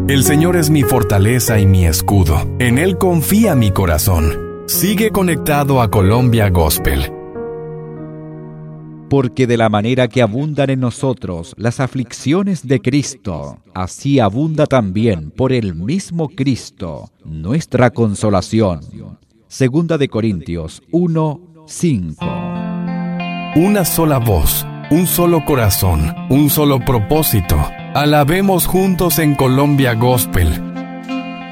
El Señor es mi fortaleza y mi escudo. En Él confía mi corazón. Sigue conectado a Colombia Gospel. Porque de la manera que abundan en nosotros las aflicciones de Cristo, así abunda también por el mismo Cristo nuestra consolación. Segunda de Corintios 1:5. Una sola voz, un solo corazón, un solo propósito. Alabemos juntos en Colombia Gospel.